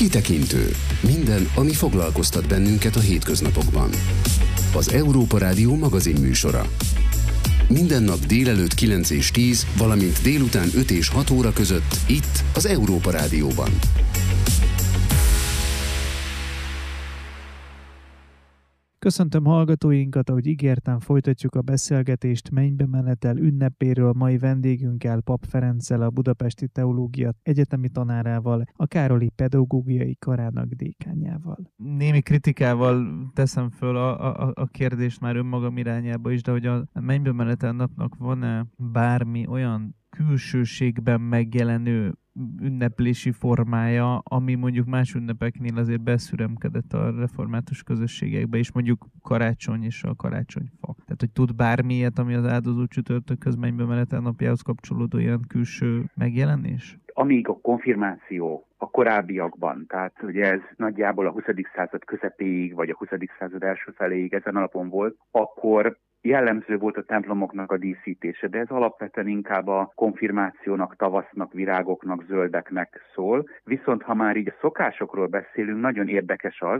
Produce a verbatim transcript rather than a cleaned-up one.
Kitekintő. Minden, ami foglalkoztat bennünket a hétköznapokban. Az Európa Rádió magazinműsora. Minden nap délelőtt kilenc és tíz, valamint délután öt és hat óra között itt az Európa Rádióban. Köszöntöm hallgatóinkat, ahogy ígértem, folytatjuk a beszélgetést Mennybe menetel ünnepéről mai vendégünkkel, Papp Ferenccel, a Budapesti Teológia Egyetemi tanárával, a Károli Pedagógiai Karának dékánjával. Némi kritikával teszem föl a, a, a kérdést már önmagam irányába is, de hogy a Mennybe menetel napnak van-e bármi olyan külsőségben megjelenő ünneplési formája, ami mondjuk más ünnepeknél azért beszüremkedett a református közösségekbe, és mondjuk karácsony és a karácsonyfa. Tehát, hogy tud bármi ilyet, ami az áldozó csütörtökhöz Mennybe menetel napjához kapcsolódó ilyen külső megjelenés? Amíg a konfirmáció a korábbiakban, tehát ugye ez nagyjából a huszadik század közepéig, vagy a huszadik század első feléig ezen alapon volt, akkor jellemző volt a templomoknak a díszítése, de ez alapvetően inkább a konfirmációnak, tavasznak, virágoknak, zöldeknek szól. Viszont ha már így a szokásokról beszélünk, nagyon érdekes az,